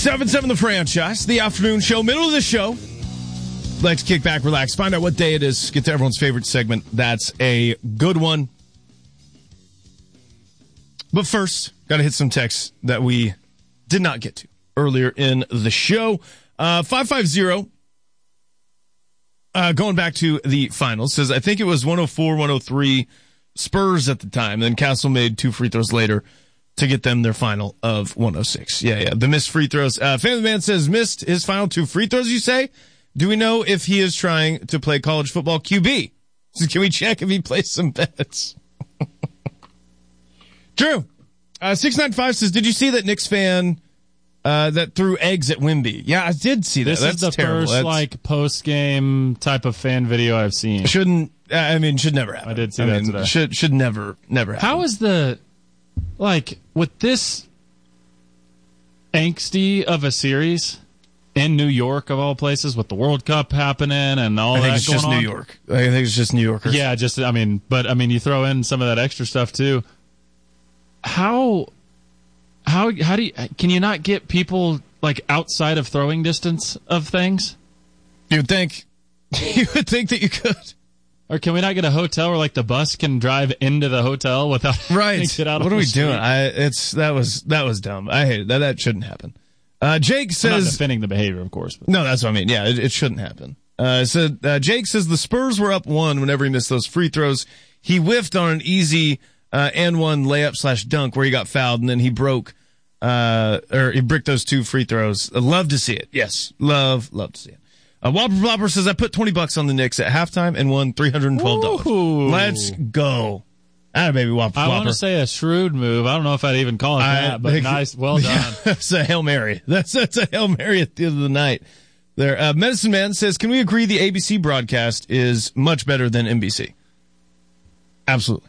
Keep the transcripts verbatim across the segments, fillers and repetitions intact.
seven seven The Franchise, the afternoon show, middle of the show. Let's kick back, relax, find out what day it is, get to everyone's favorite segment. That's a good one. But first, got to hit some texts that we did not get to earlier in the show. Uh, five five zero, uh, going back to the finals, says, I think it was one oh four one oh three Spurs at the time. Then Castle made two free throws later to get them their final of one oh six. Yeah, yeah, the missed free throws. Uh, Family Man says, missed his final two free throws, you say? Do we know if he is trying to play college football Q B? So can we check if he plays some bets? Drew, uh, six nine five says, did you see that Knicks fan uh, that threw eggs at Wemby? Yeah, I did see that. This That's is the terrible. first That's, like post-game type of fan video I've seen. Shouldn't, uh, I mean, should never happen. I did see I that mean, today. Should, should never, never happen. How is the, like, with this angsty of a series in New York, of all places, with the World Cup happening and all I think that it's going just on? New York. I think it's just New Yorkers. Yeah, just, I mean, but, I mean, you throw in some of that extra stuff, too. How, how, how do you, can you not get people, like, outside of throwing distance of things? You would think, you would think that you could. Or can we not get a hotel where, like, the bus can drive into the hotel without right? having to get out what on are the we street? doing? I it's that was that was dumb. I hate it. That that shouldn't happen. Uh, Jake I'm not says, defending the behavior, of course. But. no, that's what I mean. Yeah, it, it shouldn't happen. Uh, so uh, Jake says the Spurs were up one whenever he missed those free throws. He whiffed on an easy uh, and one layup slash dunk where he got fouled, and then he broke uh, or he bricked those two free throws. I love to see it. Yes, love love to see it. Uh, Whopper Plopper says, I put twenty bucks on the Knicks at halftime and won three hundred twelve dollars. Ooh. Let's go. Ah, baby, Whopper Plopper. I want to say a shrewd move. I don't know if I'd even call it I that, but think- nice. Well done. Yeah, that's a Hail Mary. That's, that's a Hail Mary at the end of the night. There, uh, Medicine Man says, can we agree the A B C broadcast is much better than N B C? Absolutely.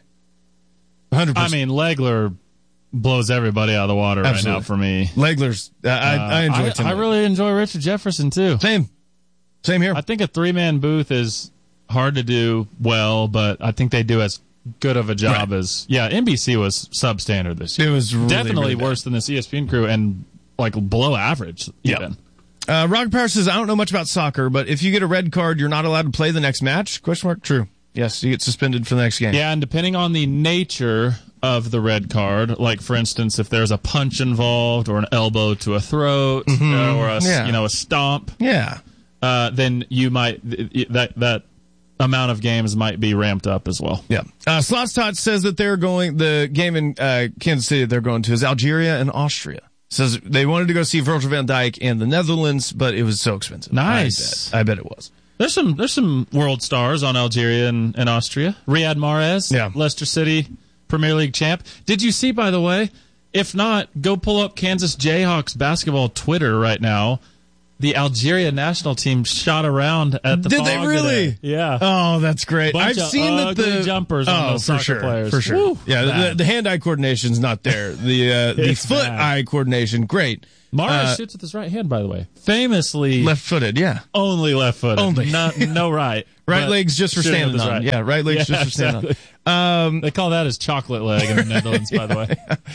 one hundred percent. I mean, Legler blows everybody out of the water Absolutely. right now for me. Legler's, uh, I, I enjoy I, Tim I Legler. really enjoy Richard Jefferson, too. Same. Same here. I think a three-man booth is hard to do well, but I think they do as good of a job Right. as... Yeah, N B C was substandard this year. It was really, Definitely really bad. worse than the E S P N crew and, like, below average Yeah. even. Uh, Rock Power says, I don't know much about soccer, but if you get a red card, you're not allowed to play the next match? Question mark. True. Yes, you get suspended for the next game. Yeah, and depending on the nature of the red card, like for instance, if there's a punch involved or an elbow to a throat Mm-hmm. uh, or a Yeah. you know a stomp, Yeah. uh, then you might th- that that amount of games might be ramped up as well. Yeah. Uh, Slots Tot says that they're going, the game in uh, Kansas City they're going to is Algeria and Austria. Says they wanted to go see Virgil van Dijk in the Netherlands, but it was so expensive. Nice. I bet, I bet it was. There's some there's some world stars on Algeria and, and Austria. Riyad Mahrez, Yeah. Leicester City Premier League champ. Did you see, by the way? If not, go pull up Kansas Jayhawks basketball Twitter right now. The Algeria national team shot around at the Did Fog they really? today. Yeah. Oh, that's great. Bunch I've of seen that ugly the jumpers on oh, those for soccer sure, players. for sure. Woo, yeah, the, bad. the hand-eye coordination's not there. The uh, the It's foot-eye coordination, great. Mahrez Uh, shoots with his right hand, by the way. Famously, left-footed, yeah. only left footed. Only. no, no right. Right But leg's just for shooting standing with his on. right. Yeah, right leg's Yeah, just for standing exactly. on. Um, They call that his chocolate leg in the Netherlands, by the way.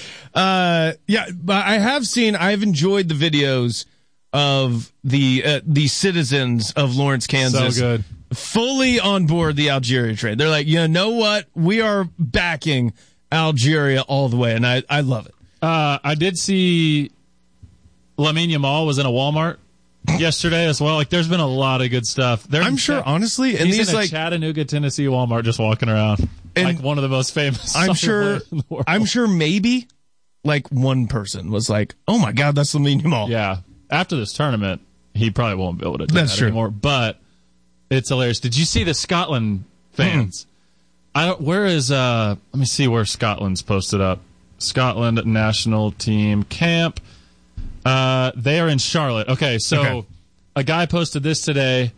Uh, yeah, but I have seen, I've enjoyed the videos of the uh, the citizens of Lawrence, Kansas. So good. Fully on board the Algeria trade. They're like, you know what? We are backing Algeria all the way, and I, I love it. Uh, I did see Lamine Yamal was in a Walmart yesterday as well. Like, there's been a lot of good stuff. There, I'm sure, honestly, and he's these in a like, Chattanooga, Tennessee Walmart just walking around. And like one of the most famous I'm soccer sure, players in the world. I'm sure maybe like one person was like, oh my God, that's Lamine Yamal. Yeah. After this tournament, he probably won't be able to do That's that true. anymore. But it's hilarious. Did you see the Scotland fans? I don't. Where is? Uh, let me see where Scotland's posted up. Scotland national team camp. Uh, they are in Charlotte. Okay, so Okay. a guy posted this today.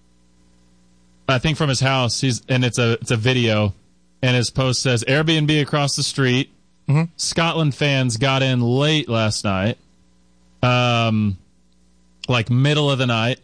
I think from his house. He's and it's a it's a video, and his post says Airbnb across the street. Mhm. Scotland fans got in late last night. Um, like middle of the night.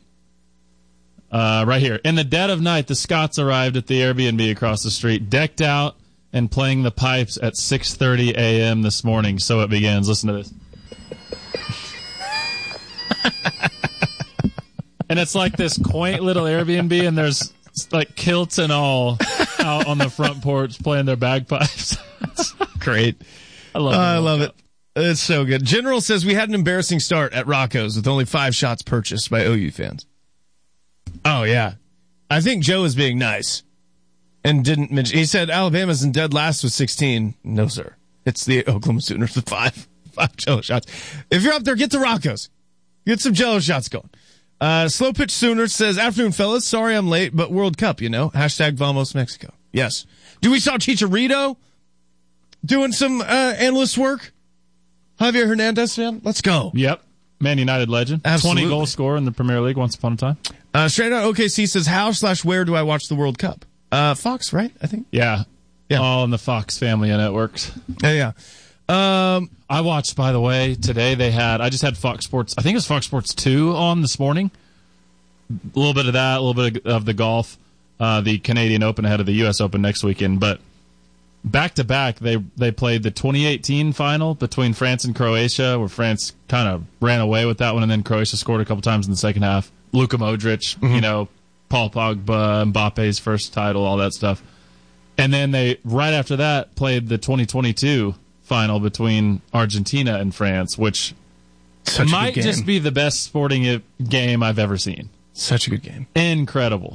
Uh, right here. In the dead of night, the Scots arrived at the Airbnb across the street, decked out and playing the pipes at six thirty a.m. this morning. So it begins. Listen to this. And it's like this quaint little Airbnb, and there's like kilts and all out on the front porch playing their bagpipes. Great. I love, Uh, I love Cup. it. It's so good. General says we had an embarrassing start at Rocco's with only five shots purchased by O U fans. Oh, yeah. I think Joe is being nice and didn't mention. He said Alabama's in dead last with sixteen. No, sir. It's the Oklahoma Sooners with five. Five Jello shots. If you're up there, get to Rocco's. Get some Jello shots going. Uh, Slow Pitch Sooner says, afternoon, fellas. Sorry I'm late, but World Cup, you know. Hashtag Vamos Mexico. Yes. Do we saw Chicharito doing some uh, analyst work? Javier Hernandez, man? Let's go. Yep. Man United legend. Absolutely. twenty goal scorer in the Premier League once upon a time. Uh, straight out O K C says, how slash where do I watch the World Cup? Uh, Fox, right? I think. Yeah. Yeah. All in the Fox family of networks. Yeah, yeah. Um, I watched, by the way, today they had, I just had Fox Sports, I think it was Fox Sports two on this morning. A little bit of that, a little bit of the golf, uh, the Canadian Open ahead of the U S Open next weekend. But back to back, they they played the twenty eighteen final between France and Croatia, where France kind of ran away with that one, and then Croatia scored a couple times in the second half. Luka Modric, mm-hmm. you know, Paul Pogba, Mbappe's first title, all that stuff. And then they, right after that, played the twenty twenty-two final between Argentina and France, which Such a might good game. just be the best sporting game I've ever seen. Such a good game. Incredible.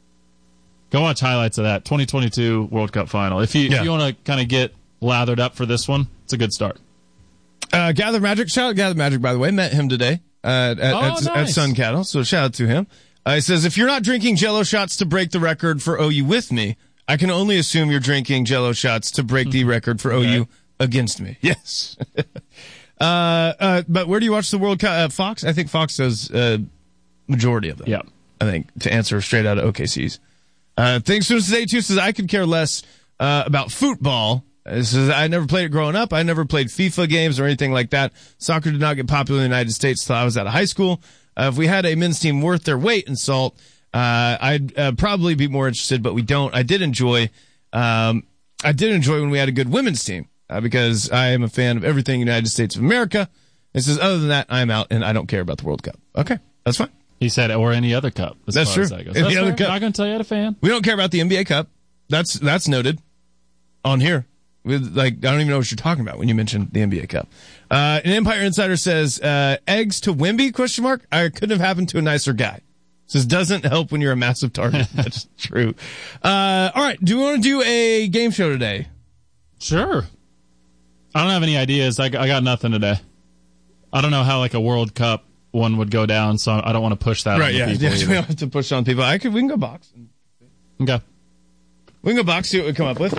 Go watch highlights of that twenty twenty-two World Cup final. If you Yeah. if you want to kind of get lathered up for this one, it's a good start. Uh, Gather Magic, shout out Gather Magic, by the way. Met him today uh, at, Oh, at, nice. at Sun Cattle, so shout out to him. Uh, he says, if you're not drinking Jello shots to break the record for O U with me, I can only assume you're drinking Jello shots to break the record for O U Okay. against me. Yes. uh, uh, but where do you watch the World Cup? Uh, Fox? I think Fox does uh, majority of them. Yeah. I think, to answer straight out of O K C's. Uh, Things Soon Today, too, says, I could care less uh, about football. It says, I never played it growing up. I never played FIFA games or anything like that. Soccer did not get popular in the United States until I was out of high school. Uh, if we had a men's team worth their weight in salt, uh, I'd uh, probably be more interested, but we don't. I did enjoy, um, I did enjoy when we had a good women's team uh, because I am a fan of everything United States of America. It says, other than that, I'm out and I don't care about the World Cup. Okay, that's fine. He said, or any other cup. As That's far true. As that goes. Any That's other fair. cup. Not going to tell you how a fan. We don't care about the N B A Cup. That's that's noted on here. With like, I don't even know what you're talking about when you mentioned the N B A Cup. Uh, an Empire Insider says, uh, eggs to Wemby, question mark. I couldn't have happened to a nicer guy. Says, doesn't help when you're a massive target. That's true. Uh, all right. Do we want to do a game show today? Sure. I don't have any ideas. I, I got nothing today. I don't know how like a World Cup one would go down, so I don't want to push that on Right, the yeah. people yeah either. we don't have to push on people. I could, we can go box. Okay. We can go box, see what we come up with.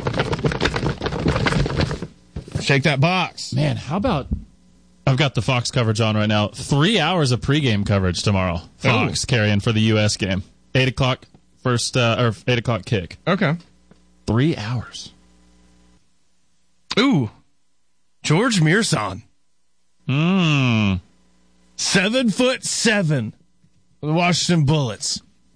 Shake that box. Man, how about I've got the Fox coverage on right now. Three hours of pregame coverage tomorrow. Fox Ooh. carrying for the U S game. Eight o'clock first uh, or eight o'clock kick. Okay. Three hours. Ooh. George Mearson. Hmm. Seven foot seven. The Washington Bullets.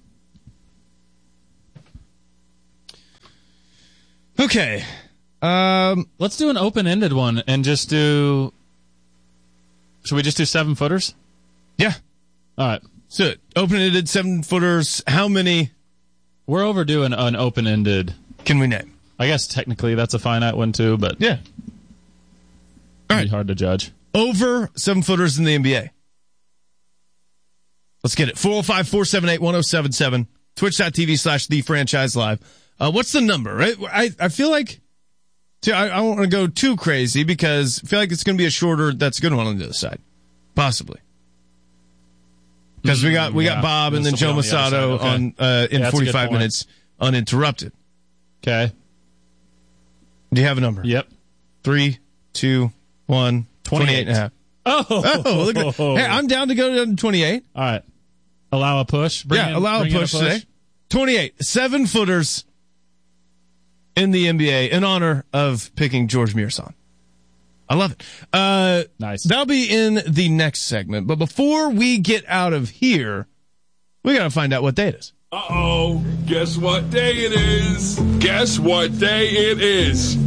Okay. Um, Let's do an open-ended one and just do. Should we just do seven footers? yeah. All right. So, open-ended seven footers. How many We're overdue an, an open-ended. can we name? I guess technically that's a finite one too, but Yeah. it'd be hard to judge. Over seven footers in the N B A. Let's get it. four oh five, four seven eight, one oh seven seven. Twitch.tv slash the franchise live. Uh, what's the number? Right? I, I feel like, too, I, I don't want to go too crazy because I feel like it's going to be a shorter, that's a good one on the other side. Possibly. Because we got, we Yeah, got Bob and this then will Joe be on the other Masato side. Okay. on, uh, in Yeah, that's a good forty-five point. minutes uninterrupted. Okay. Do you have a number? Yep. Three, two, one, twenty-eight and a half. Oh, Oh, look at that. Hey, I'm down to go to twenty-eight. All right. Allow a push. Bring yeah, in- allow a bring in push, today. twenty-eight. Seven footers in the N B A in honor of picking George Mearson. I love it. Uh, Nice. That'll be in the next segment. But before we get out of here, we got to find out what day it is. Uh-oh, guess what day it is? Guess what day it is?